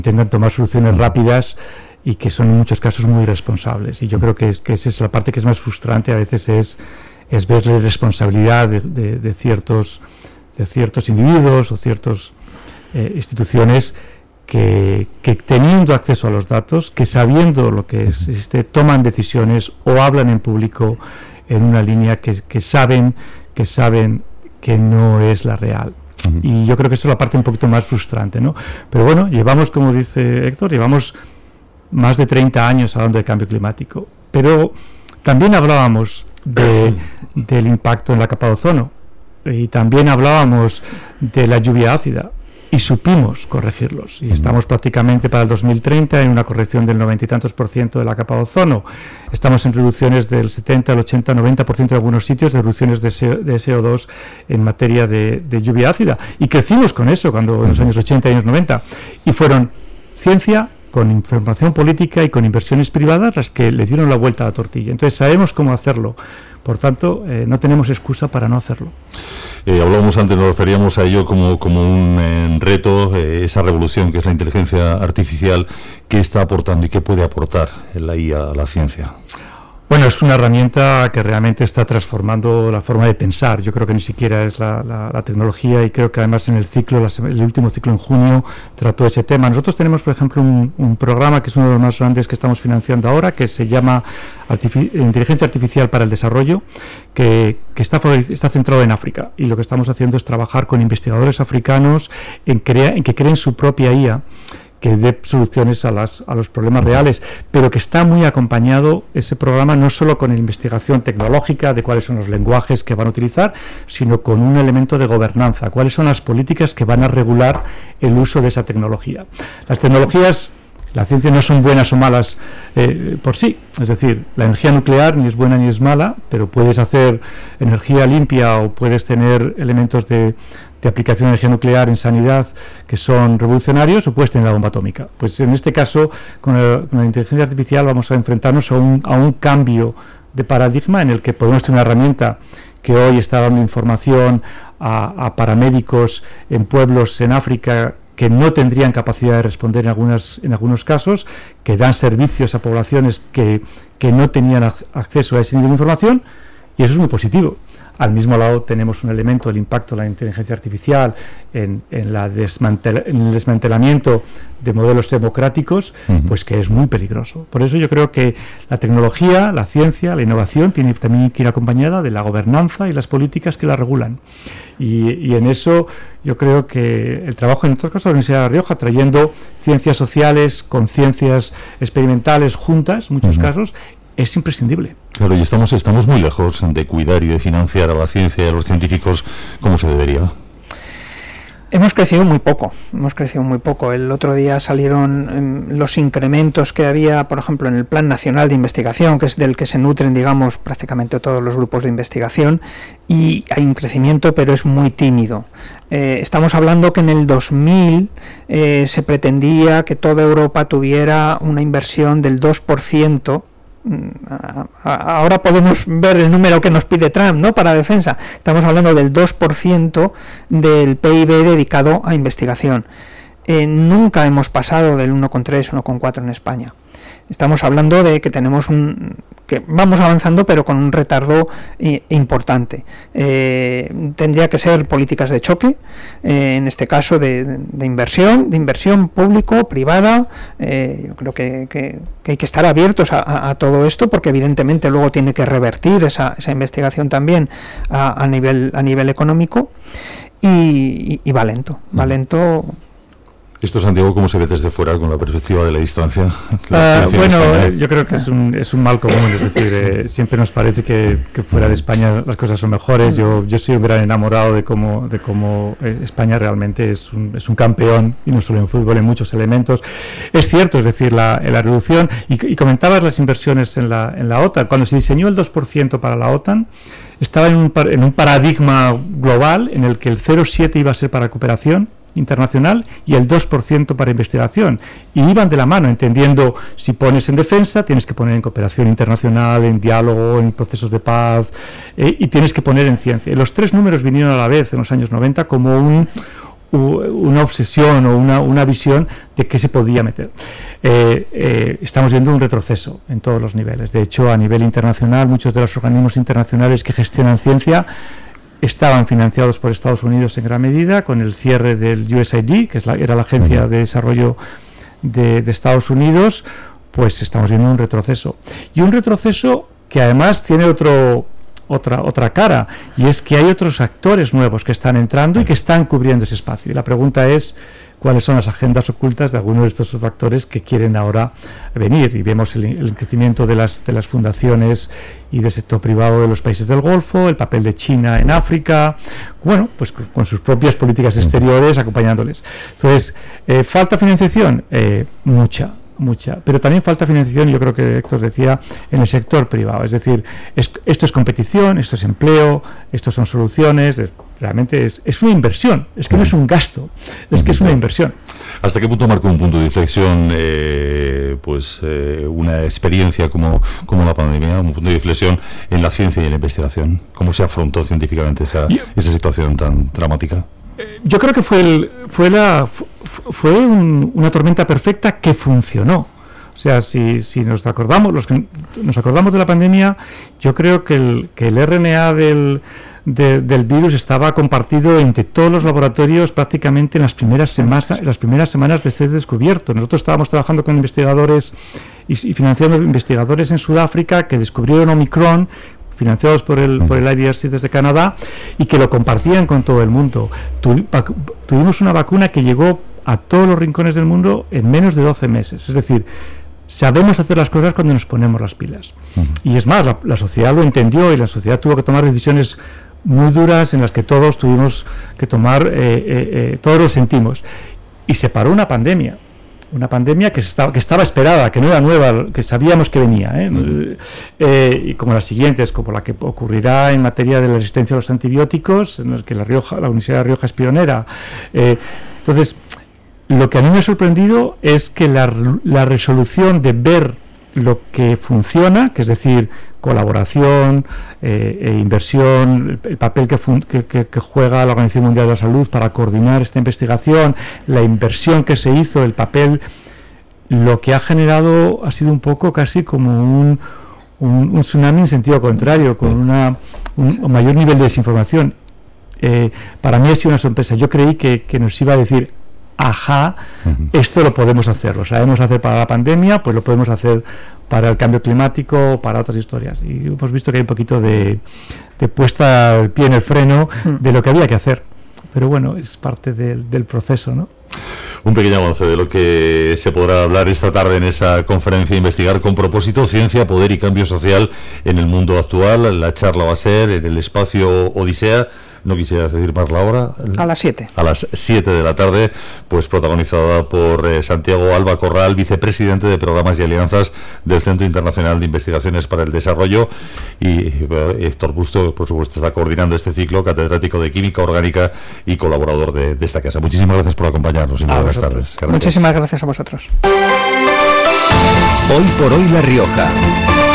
intentan tomar soluciones rápidas y que son en muchos casos muy irresponsables. Y yo creo que esa es la parte que es más frustrante a veces, es ver la irresponsabilidad de ciertos individuos o ciertas instituciones que teniendo acceso a los datos, que sabiendo lo que existe, toman decisiones o hablan en público en una línea que saben que no es la real. Y yo creo que eso es la parte un poquito más frustrante, ¿no? Pero bueno, llevamos, como dice Héctor, más de 30 años hablando de cambio climático. Pero también hablábamos del impacto en la capa de ozono, y también hablábamos de la lluvia ácida, y supimos corregirlos. Y estamos prácticamente para el 2030 en una corrección del 90 y tantos % de la capa de ozono. Estamos en reducciones del 70, el 80, 90% en algunos sitios, de reducciones de CO2 en materia de lluvia ácida. Y crecimos con eso cuando en los años 80 y años 90. Y fueron ciencia con información política y con inversiones privadas las que le dieron la vuelta a la tortilla. Entonces sabemos cómo hacerlo. Por tanto, no tenemos excusa para no hacerlo. Hablábamos antes, nos referíamos a ello como un reto, esa revolución que es la inteligencia artificial. ¿Qué está aportando y qué puede aportar la IA a la ciencia? Bueno, es una herramienta que realmente está transformando la forma de pensar. Yo creo que ni siquiera es la tecnología, y creo que además en el último ciclo en junio trató ese tema. Nosotros tenemos, por ejemplo, un programa que es uno de los más grandes que estamos financiando ahora, que se llama Inteligencia Artificial para el Desarrollo, que está centrado en África. Y lo que estamos haciendo es trabajar con investigadores africanos en que creen su propia IA, que dé soluciones a los problemas reales, pero que está muy acompañado ese programa no solo con la investigación tecnológica de cuáles son los lenguajes que van a utilizar, sino con un elemento de gobernanza, cuáles son las políticas que van a regular el uso de esa tecnología. Las tecnologías, la ciencia, no son buenas o malas por sí, es decir, la energía nuclear ni es buena ni es mala, pero puedes hacer energía limpia o puedes tener elementos de aplicación de energía nuclear en sanidad que son revolucionarios, o puedes tener la bomba atómica. Pues en este caso, con la inteligencia artificial vamos a enfrentarnos a un cambio de paradigma en el que podemos tener una herramienta que hoy está dando información a paramédicos en pueblos en África que no tendrían capacidad de responder en algunos casos, que dan servicios a poblaciones que no tenían acceso a ese nivel de información, y eso es muy positivo. Al mismo lado tenemos un elemento del impacto de la inteligencia artificial en el desmantelamiento de modelos democráticos, pues que es muy peligroso. Por eso yo creo que la tecnología, la ciencia, la innovación tiene también que ir acompañada de la gobernanza y las políticas que la regulan. Y en eso yo creo que el trabajo, en otros casos, de la Universidad de La Rioja, trayendo ciencias sociales con ciencias experimentales juntas, en muchos casos, es imprescindible. Claro, y estamos muy lejos de cuidar y de financiar a la ciencia y a los científicos como se debería. Hemos crecido muy poco. El otro día salieron los incrementos que había, por ejemplo, en el Plan Nacional de Investigación, que es del que se nutren, digamos, prácticamente todos los grupos de investigación, y hay un crecimiento, pero es muy tímido. Estamos hablando que en el 2000 se pretendía que toda Europa tuviera una inversión del 2%. Ahora podemos ver el número que nos pide Trump, ¿no?, para defensa. Estamos hablando del 2% del PIB dedicado a investigación. Nunca hemos pasado del 1,3, 1,4 en España. Estamos hablando de que que vamos avanzando, pero con un retardo importante. Tendría que ser políticas de choque, en este caso de inversión público-privada. Yo creo que hay que estar abiertos a todo esto, porque evidentemente luego tiene que revertir esa investigación también a nivel económico, y va lento. Esto, Santiago, ¿cómo se ve desde fuera con la perspectiva de la distancia? Bueno, yo creo que es un mal común, es decir, siempre nos parece que fuera de España las cosas son mejores. Yo soy un gran enamorado de cómo España realmente es un campeón, y no solo en fútbol, en muchos elementos. Es cierto, es decir, la reducción, y comentabas las inversiones en la OTAN. Cuando se diseñó el 2% para la OTAN, estaba en un paradigma global en el que el 0,7 iba a ser para cooperación internacional y el 2% para investigación, y iban de la mano, entendiendo, si pones en defensa tienes que poner en cooperación internacional, en diálogo, en procesos de paz, y tienes que poner en ciencia. Los tres números vinieron a la vez en los años 90 como una obsesión o una visión de qué se podía meter. Estamos viendo un retroceso en todos los niveles. De hecho, a nivel internacional, muchos de los organismos internacionales que gestionan ciencia estaban financiados por Estados Unidos en gran medida, con el cierre del USAID, que era la agencia de desarrollo de Estados Unidos. Pues estamos viendo un retroceso. Y un retroceso que además tiene otra cara, y es que hay otros actores nuevos que están entrando y que están cubriendo ese espacio. Y la pregunta es, ¿cuáles son las agendas ocultas de algunos de estos otros actores que quieren ahora venir? Y vemos el crecimiento de las fundaciones y del sector privado de los países del Golfo, el papel de China en África, bueno, pues con sus propias políticas exteriores acompañándoles. Entonces, ¿falta financiación? Mucha, pero también falta financiación, yo creo que Héctor decía, en el sector privado. Es decir, esto es competición, esto es empleo, esto son soluciones, realmente es una inversión, es que no es un gasto, es que es una inversión. ¿Hasta qué punto marcó un punto de inflexión una experiencia como la pandemia, un punto de inflexión en la ciencia y en la investigación? ¿Cómo se afrontó científicamente esa situación tan dramática? Yo creo que fue una tormenta perfecta que funcionó. O sea, si nos acordamos, los que nos acordamos de la pandemia, yo creo que el RNA del virus estaba compartido entre todos los laboratorios prácticamente en las primeras semanas de ser descubierto. Nosotros estábamos trabajando con investigadores y financiando investigadores en Sudáfrica que descubrieron Omicron, financiados por el IDRC desde Canadá, y que lo compartían con todo el mundo. Tuvimos una vacuna que llegó a todos los rincones del mundo en menos de 12 meses. Es decir, sabemos hacer las cosas cuando nos ponemos las pilas. Y es más, la sociedad lo entendió, y la sociedad tuvo que tomar decisiones muy duras en las que todos tuvimos que tomar, todos lo sentimos. Y se paró una pandemia que estaba esperada, que no era nueva, que sabíamos que venía, y como las siguientes, como la que ocurrirá en materia de la resistencia a los antibióticos, en la que la Universidad de Rioja es pionera. Entonces, lo que a mí me ha sorprendido es que la resolución de ver lo que funciona, que es decir, colaboración, inversión, el papel que juega la Organización Mundial de la Salud para coordinar esta investigación, la inversión que se hizo, el papel, lo que ha generado ha sido un poco casi como un tsunami en sentido contrario, con un mayor nivel de desinformación. Para mí ha sido una sorpresa. Yo creí que nos iba a decir, ajá, esto lo podemos hacer, lo sabemos hacer para la pandemia, pues lo podemos hacer para el cambio climático, para otras historias. Y hemos visto que hay un poquito de puesta el pie en el freno de lo que había que hacer. Pero bueno, es parte del proceso, ¿no? Un pequeño avance de lo que se podrá hablar esta tarde en esa conferencia Investigar con propósito, ciencia, poder y cambio social en el mundo actual. La charla va a ser en el espacio Odisea. No quisiera decir más la hora. A las 7. A las 7 de la tarde, pues protagonizada por Santiago Alba Corral, vicepresidente de Programas y Alianzas del Centro Internacional de Investigaciones para el Desarrollo, y Héctor Busto, por supuesto, está coordinando este ciclo, catedrático de Química Orgánica y colaborador de esta casa. Muchísimas gracias por acompañarnos. Buenas tardes. Muchísimas gracias a vosotros. Hoy por hoy La Rioja.